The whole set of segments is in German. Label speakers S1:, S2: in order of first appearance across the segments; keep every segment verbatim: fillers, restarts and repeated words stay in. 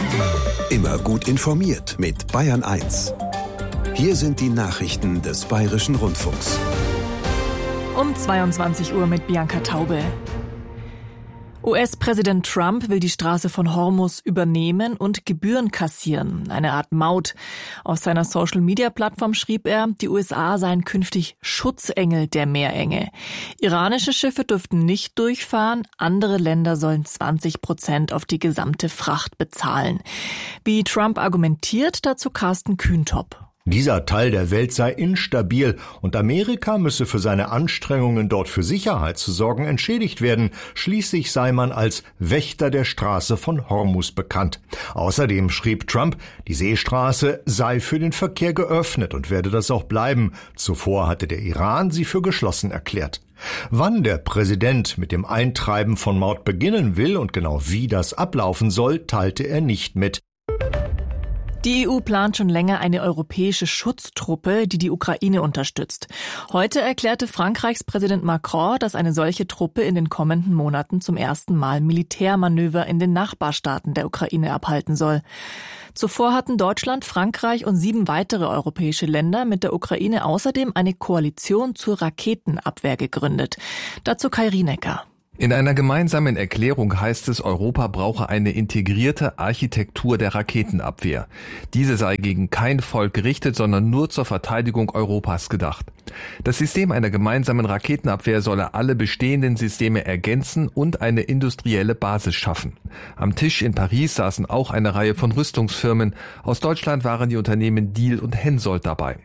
S1: Immer gut informiert mit Bayern eins. Hier sind die Nachrichten des Bayerischen Rundfunks.
S2: Um zweiundzwanzig Uhr mit Bianca Taube. U S-Präsident Trump will die Straße von Hormuz übernehmen und Gebühren kassieren, eine Art Maut. Auf seiner Social-Media-Plattform schrieb er, die U S A seien künftig Schutzengel der Meerenge. Iranische Schiffe dürften nicht durchfahren, andere Länder sollen zwanzig Prozent auf die gesamte Fracht bezahlen. Wie Trump argumentiert, dazu Carsten Kühntop.
S3: Dieser Teil der Welt sei instabil und Amerika müsse für seine Anstrengungen, dort für Sicherheit zu sorgen, entschädigt werden. Schließlich sei man als Wächter der Straße von Hormuz bekannt. Außerdem schrieb Trump, die Seestraße sei für den Verkehr geöffnet und werde das auch bleiben. Zuvor hatte der Iran sie für geschlossen erklärt. Wann der Präsident mit dem Eintreiben von Maut beginnen will und genau wie das ablaufen soll, teilte er nicht mit.
S2: Die E U plant schon länger eine europäische Schutztruppe, die die Ukraine unterstützt. Heute erklärte Frankreichs Präsident Macron, dass eine solche Truppe in den kommenden Monaten zum ersten Mal Militärmanöver in den Nachbarstaaten der Ukraine abhalten soll. Zuvor hatten Deutschland, Frankreich und sieben weitere europäische Länder mit der Ukraine außerdem eine Koalition zur Raketenabwehr gegründet. Dazu Kai Rienecker.
S4: In einer gemeinsamen Erklärung heißt es, Europa brauche eine integrierte Architektur der Raketenabwehr. Diese sei gegen kein Volk gerichtet, sondern nur zur Verteidigung Europas gedacht. Das System einer gemeinsamen Raketenabwehr solle alle bestehenden Systeme ergänzen und eine industrielle Basis schaffen. Am Tisch in Paris saßen auch eine Reihe von Rüstungsfirmen. Aus Deutschland waren die Unternehmen Diehl und Hensoldt dabei.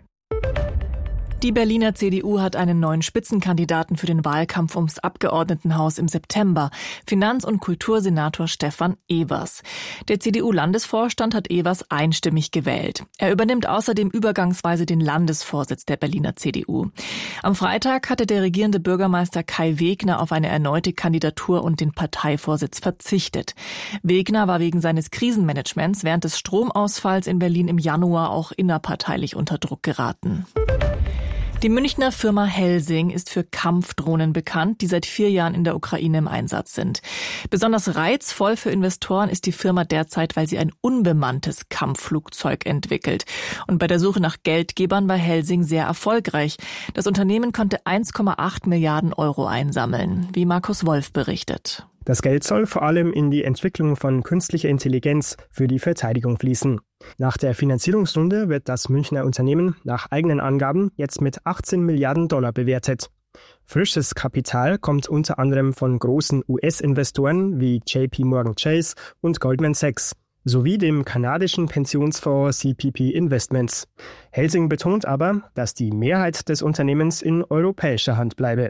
S2: Die Berliner C D U hat einen neuen Spitzenkandidaten für den Wahlkampf ums Abgeordnetenhaus im September, Finanz- und Kultursenator Stefan Evers. Der C D U-Landesvorstand hat Evers einstimmig gewählt. Er übernimmt außerdem übergangsweise den Landesvorsitz der Berliner C D U. Am Freitag hatte der regierende Bürgermeister Kai Wegner auf eine erneute Kandidatur und den Parteivorsitz verzichtet. Wegner war wegen seines Krisenmanagements während des Stromausfalls in Berlin im Januar auch innerparteilich unter Druck geraten. Die Münchner Firma Helsing ist für Kampfdrohnen bekannt, die seit vier Jahren in der Ukraine im Einsatz sind. Besonders reizvoll für Investoren ist die Firma derzeit, weil sie ein unbemanntes Kampfflugzeug entwickelt. Und bei der Suche nach Geldgebern war Helsing sehr erfolgreich. Das Unternehmen konnte eins Komma acht Milliarden Euro einsammeln, wie Markus Wolf berichtet.
S5: Das Geld soll vor allem in die Entwicklung von künstlicher Intelligenz für die Verteidigung fließen. Nach der Finanzierungsrunde wird das Münchner Unternehmen nach eigenen Angaben jetzt mit achtzehn Milliarden Dollar bewertet. Frisches Kapital kommt unter anderem von großen U S-Investoren wie J P Morgan Chase und Goldman Sachs sowie dem kanadischen Pensionsfonds C P P Investments. Helsing betont aber, dass die Mehrheit des Unternehmens in europäischer Hand bleibe.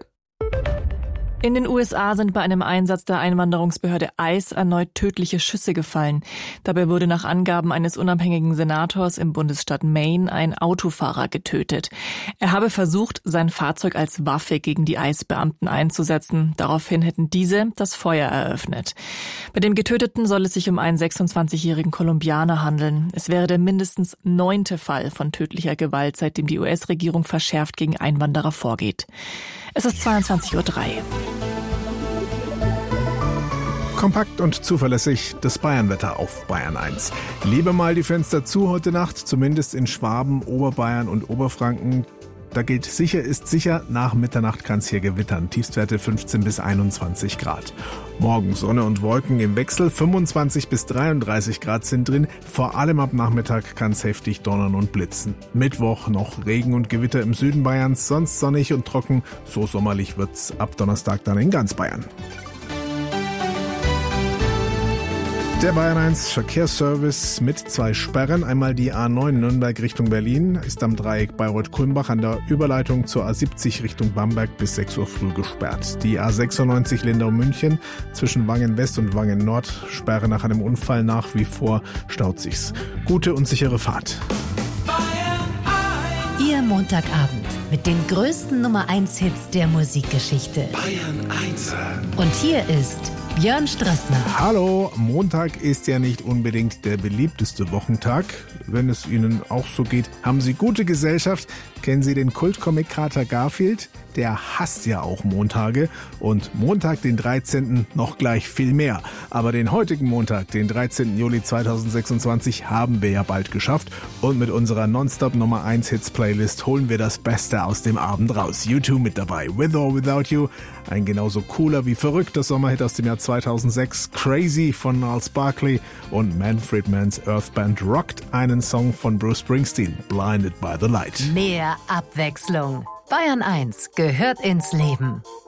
S2: In den U S A sind bei einem Einsatz der Einwanderungsbehörde I C E erneut tödliche Schüsse gefallen. Dabei wurde nach Angaben eines unabhängigen Senators im Bundesstaat Maine ein Autofahrer getötet. Er habe versucht, sein Fahrzeug als Waffe gegen die I C E-Beamten einzusetzen. Daraufhin hätten diese das Feuer eröffnet. Bei dem Getöteten soll es sich um einen sechsundzwanzigjährigen Kolumbianer handeln. Es wäre der mindestens neunte Fall von tödlicher Gewalt, seitdem die U S-Regierung verschärft gegen Einwanderer vorgeht. Es ist zweiundzwanzig Uhr drei.
S6: Kompakt und zuverlässig das Bayernwetter auf Bayern eins. Liebe mal die Fenster zu heute Nacht, zumindest in Schwaben, Oberbayern und Oberfranken. Da gilt sicher ist sicher, nach Mitternacht kann es hier gewittern. Tiefstwerte fünfzehn bis einundzwanzig Grad. Morgen Sonne und Wolken im Wechsel, fünfundzwanzig bis dreiunddreißig Grad sind drin. Vor allem ab Nachmittag kann es heftig donnern und blitzen. Mittwoch noch Regen und Gewitter im Süden Bayerns, sonst sonnig und trocken. So sommerlich wird's ab Donnerstag dann in ganz Bayern. Der Bayern eins Verkehrsservice mit zwei Sperren. Einmal die A neun Nürnberg Richtung Berlin ist am Dreieck Bayreuth-Kulmbach an der Überleitung zur A siebzig Richtung Bamberg bis sechs Uhr früh gesperrt. Die A sechsundneunzig Lindau-München zwischen Wangen West und Wangen Nord Sperre nach einem Unfall nach wie vor, staut sich's. Gute und sichere Fahrt.
S7: Ihr Montagabend mit den größten Nummer eins Hits der Musikgeschichte.
S1: Bayern eins.
S7: Und hier ist Björn Strassner.
S6: Hallo, Montag ist ja nicht unbedingt der beliebteste Wochentag. Wenn es Ihnen auch so geht, haben Sie gute Gesellschaft. Kennen Sie den Kultcomic-Kater Garfield? Der hasst ja auch Montage und Montag, den dreizehnten noch gleich viel mehr. Aber den heutigen Montag, den dreizehnten Juli zweitausendsechsundzwanzig, haben wir ja bald geschafft und mit unserer Nonstop Nummer eins Hits Playlist holen wir das Beste aus dem Abend raus. U zwei mit dabei, With or Without You, ein genauso cooler wie verrückter Sommerhit aus dem Jahr zweitausendsechs, Crazy von Gnarls Barkley und Manfred Mann's Earth Band rockt einen Song von Bruce Springsteen, Blinded by the Light.
S7: Mehr Abwechslung. Bayern eins gehört ins Leben.